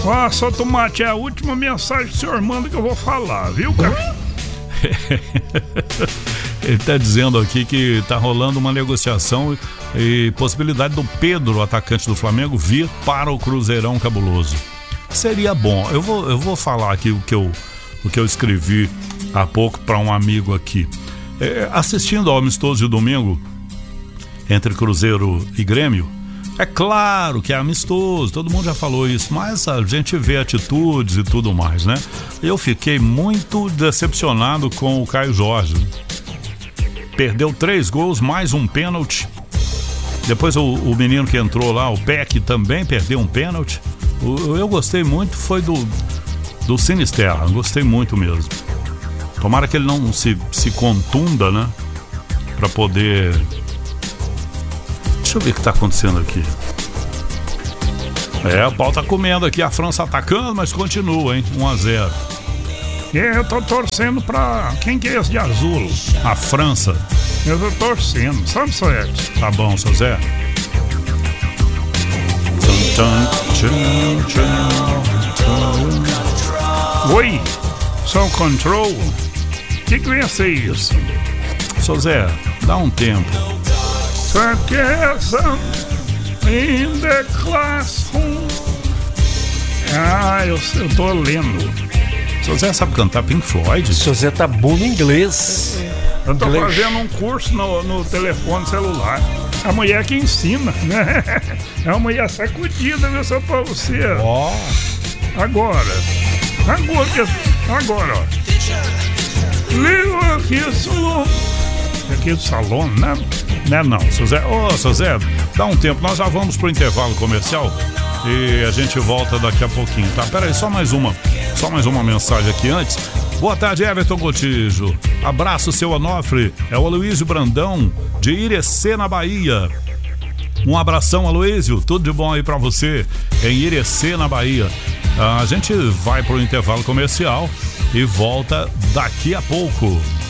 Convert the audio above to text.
Ó, seu Tomate, é a última mensagem que o senhor manda que eu vou falar, viu, cara? Ele tá dizendo aqui que tá rolando uma negociação e possibilidade do Pedro, atacante do Flamengo, vir para o Cruzeirão Cabuloso. Seria bom. Eu vou falar aqui o que eu escrevi há pouco para um amigo aqui. Assistindo ao amistoso de domingo entre Cruzeiro e Grêmio, é claro que é amistoso, todo mundo já falou isso, mas a gente vê atitudes e tudo mais, né? Eu fiquei muito decepcionado com o Caio Jorge. Perdeu 3 gols, mais um pênalti. Depois o menino que entrou lá, o Peck, também perdeu um pênalti. Eu gostei muito, foi do Sinisterra, gostei muito mesmo. Tomara que ele não se contunda, né? Pra poder... Deixa eu ver o que tá acontecendo aqui. O pau tá comendo aqui, a França atacando, mas continua, hein? 1-0. Eu tô torcendo pra... Quem que é esse de azul? A França. Eu tô torcendo, sabe, Soete? Tá bom, seu Zé. Oi, Soul Control. O que vem a ser isso? Seu Zé, dá um tempo. Sarcasm in the classroom. Eu tô lendo. Seu Zé sabe cantar Pink Floyd? Seu Zé tá bom no inglês. Eu tô fazendo um curso no telefone celular. A mulher que ensina, né? É uma mulher sacudida, viu, só pra você. Ó. Agora, ó. Liga aqui do salão, né? Não, seu Zé. Seu Zé, dá um tempo, nós já vamos pro intervalo comercial e a gente volta daqui a pouquinho, tá? Pera aí, só mais uma mensagem aqui antes. Boa tarde, Everton Gotijo. Abraço, seu Onofre. É o Aloísio Brandão, de Irecê, na Bahia. Um abração, Aloísio. Tudo de bom aí pra você em Irecê, na Bahia. A gente vai pro intervalo comercial e volta daqui a pouco.